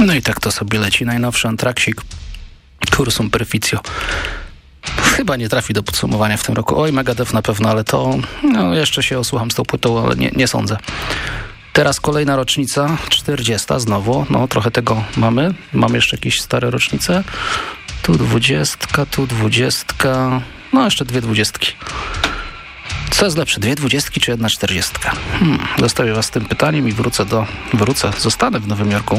No i tak to sobie leci. Najnowszy Anthraxik, Cursum Perficio. Chyba nie trafi do podsumowania w tym roku. Oj, Megadeth na pewno, ale to jeszcze się osłucham z tą płytą, ale nie sądzę. Teraz kolejna rocznica, 40 znowu. No trochę tego mamy. Mamy jeszcze jakieś stare rocznice. Tu 20, tu 20. No jeszcze 2 20. Co jest lepsze, 2 20 czy 1 40? Zostawię was z tym pytaniem i zostanę w Nowym Jorku.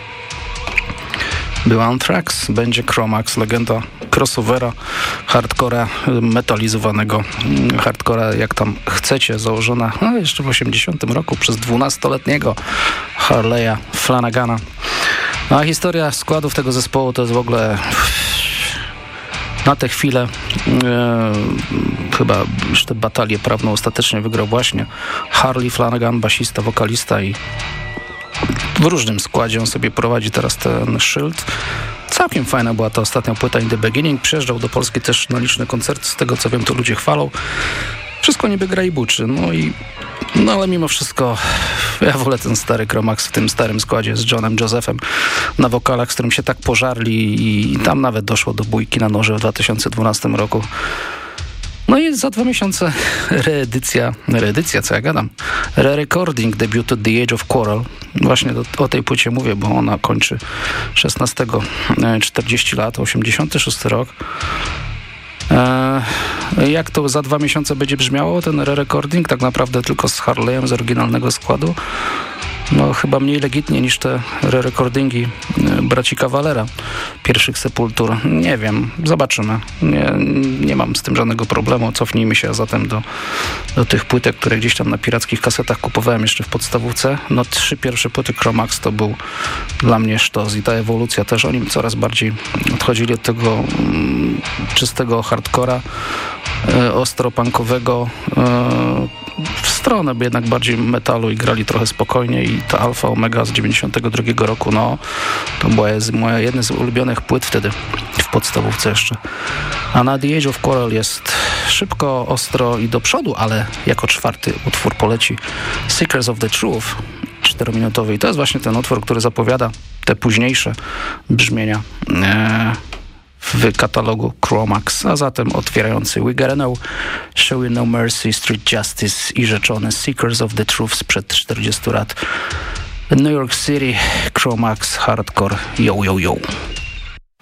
Był Anthrax, będzie Chromax, legenda crossovera, hardcora, metalizowanego hardcora, jak tam chcecie, założona jeszcze w 80 roku przez 12-letniego Harley'a Flanagana. A historia składów tego zespołu to jest w ogóle... Na tę chwilę chyba już tę batalię prawną ostatecznie wygrał właśnie Harley Flanagan, basista, wokalista, i w różnym składzie on sobie prowadzi teraz ten szyld. Całkiem fajna była ta ostatnia płyta In The Beginning. Przyjeżdżał do Polski też na liczne koncerty, z tego co wiem to ludzie chwalą. Wszystko niby gra i buczy, no ale mimo wszystko ja wolę ten stary Chromax w tym starym składzie z Johnem Josephem na wokalach, z którym się tak pożarli i tam nawet doszło do bójki na noże w 2012 roku. No i za 2 miesiące reedycja, co ja gadam, re-recording debiutu The Age of Quarrel. Właśnie o tej płycie mówię, bo ona kończy 16, 40 lat, 86 rok. Jak to za 2 miesiące będzie brzmiało, ten re-recording? Tak naprawdę tylko z Harley'em z oryginalnego składu. No chyba mniej legitnie niż te re-recordingi braci Cavalera, pierwszych Sepultur. Nie wiem, zobaczymy. Nie mam z tym żadnego problemu. Cofnijmy się zatem do tych płytek, które gdzieś tam na pirackich kasetach kupowałem jeszcze w podstawówce. No 3 pierwsze płyty Chromax to był dla mnie sztos i ta ewolucja też. Oni coraz bardziej odchodzili od tego czystego hardcora, ostro-punkowego, w stronę by jednak bardziej metalu i grali trochę spokojniej, i ta Alfa Omega z 92 roku, no to była jedna z ulubionych płyt wtedy w podstawówce jeszcze. A na The Age of Quarrel jest szybko, ostro i do przodu, ale jako 4. utwór poleci Seekers of the Truth 4-minutowy i to jest właśnie ten utwór, który zapowiada te późniejsze brzmienia w katalogu Chromax, a zatem otwierający We Gotta Know, Show You No Mercy, Street Justice i rzeczony Seekers of the Truth sprzed 40 lat. New York City, Chromax, hardcore, yo yo yo.